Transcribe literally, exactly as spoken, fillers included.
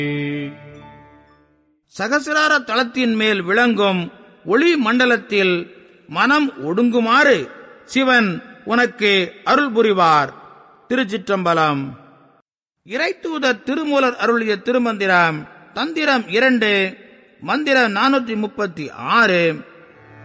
சகசிரார தளத்தின் மேல் விளங்கும் ஒளி மண்டலத்தில் மனம் ஒடுங்குமாறு சிவன் உனக்கு அருள் புரிவார். திருச்சிற்றம்பலம். இறைத்தூதர் திருமூலர் அருளிய திருமந்திரம் தந்திரம் இரண்டு, மந்திரம் நானூற்றி முப்பத்தி ஆறு.